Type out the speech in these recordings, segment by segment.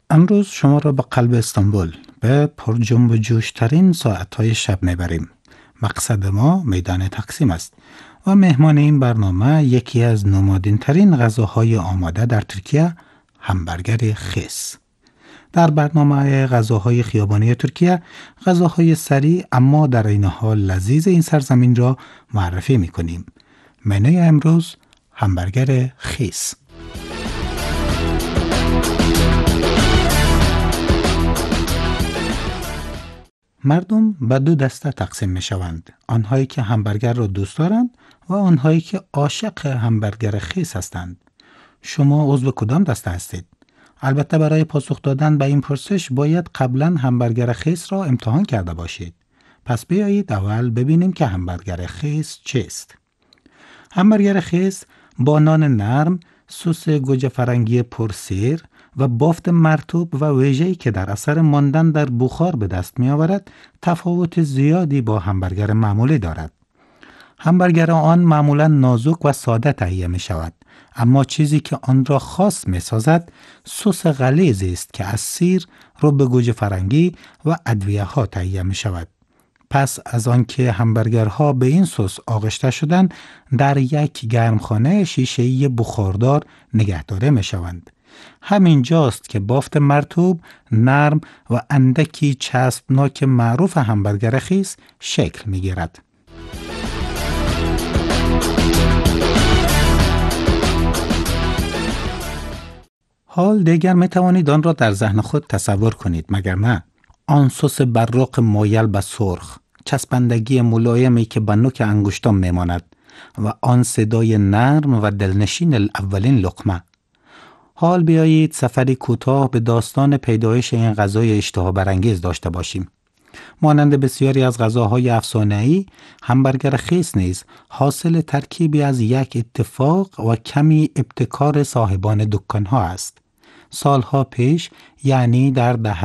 امروز شما را به قلب استانبول به پرجنب و جوش ترین ساعتهای شب میبریم. مقصد ما میدان تقسیم است و مهمان این برنامه یکی از نمادین ترین غذاهای آماده در ترکیه، همبرگر خیس. در برنامه غذاهای خیابانی ترکیه، غذاهای سریع اما در این حال لذیذ این سرزمین را معرفی میکنیم. منوی امروز همبرگر خیس. مردم به دو دسته تقسیم می شوند. آنهایی که همبرگر را دوست دارند و آنهایی که عاشق همبرگر خیس هستند. شما عضو کدام دسته هستید؟ البته برای پاسخ دادن به این پرسش باید قبلا همبرگر خیس را امتحان کرده باشید. پس بیایید اول ببینیم که همبرگر خیس چیست. همبرگر خیس با نان نرم، سس گوجه فرنگی پرسیر و بافت مرطوب و ویژه‌ای که در اثر ماندن در بخار به دست می آورد، تفاوت زیادی با همبرگر معمولی دارد. همبرگر آن معمولا نازک و ساده تهیه می شود، اما چیزی که آن را خاص می سازد سس غلیظی است که از سیر، رب گوجه فرنگی و ادویه ها تهیه می شود. پس از آنکه همبرگرها به این سس آغشته شدند، در یک گرمخانه شیشه‌ای بخاردار نگهداری می شوند. همین جاست که بافت مرطوب، نرم و اندکی چسبناک معروف همبرگر خیس شکل می گیرد. حال دیگر می توانید آن را در ذهن خود تصور کنید، مگر نه؟ آن سس براق مایل به سرخ، چسبندگی ملایمی که به نوک انگشتان می ماند و آن صدای نرم و دلنشین اولین لقمه. حال بیایید سفری کوتاه به داستان پیدایش این غذای اشتها برانگیز داشته باشیم. مانند بسیاری از غذاهای افسانه‌ای، همبرگر خیس نیز حاصل ترکیبی از یک اتفاق و کمی ابتکار صاحبان دکان‌ها است. سالها پیش، یعنی در دهه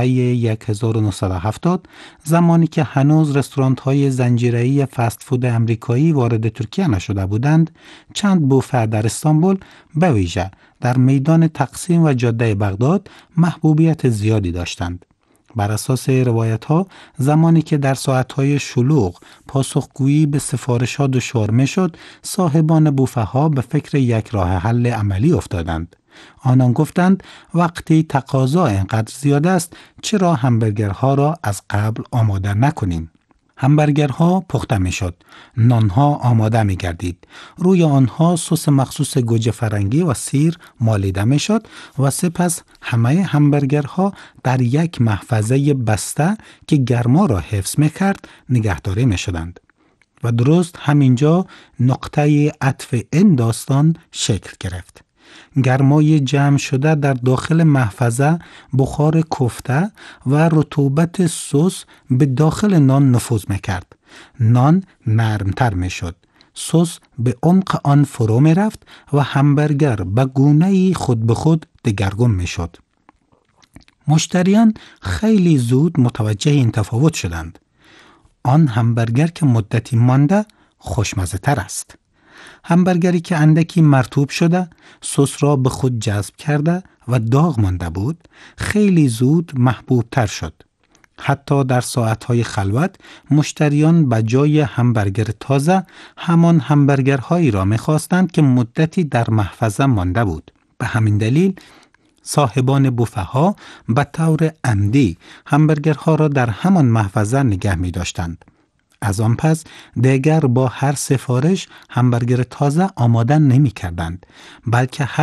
1970، زمانی که هنوز رستوران‌های زنجیره‌ای فست فود امریکایی وارد ترکیه نشده بودند، چند بوفه در استانبول به ویژه در میدان تقسیم و جاده بغداد محبوبیت زیادی داشتند. بر اساس روایت‌ها، زمانی که در ساعت‌های شلوغ پاسخگویی به سفارش‌ها دشوار می‌شد، صاحبان بوفه‌ها به فکر یک راه حل عملی افتادند. آنان گفتند وقتی تقاضا اینقدر زیاد است، چرا همبرگرها را از قبل آماده نکنیم؟ همبرگرها پخته می شد، نانها آماده می گردید، روی آنها سس مخصوص گوجه فرنگی و سیر مالیده می شد و سپس همه همبرگرها در یک محفظه بسته که گرما را حفظ می کرد نگهداری می شدند. و درست همینجا نقطه عطف این داستان شکل گرفت. گرمای جمع شده در داخل محفظه بخار کوفته و رطوبت سس به داخل نان نفوذ میکرد. نان نرمتر میشد. سس به عمق آن فرو میرفت و همبرگر به گونه‌ای خود به خود دگرگون میشد. مشتریان خیلی زود متوجه این تفاوت شدند. آن همبرگر که مدتی مانده خوشمزه تر است. همبرگری که اندکی مرطوب شده، سس را به خود جذب کرده و داغ مانده بود، خیلی زود محبوب تر شد. حتی در ساعتهای خلوت، مشتریان به جای همبرگر تازه، همان همبرگرهایی را می‌خواستند که مدتی در محفظه مانده بود. به همین دلیل، صاحبان بوفه ها به طور عمدی همبرگرها را در همان محفظه نگه می داشتند. از آن پس دیگر با هر سفارش همبرگر تازه آماده نمی کردند، بلکه هر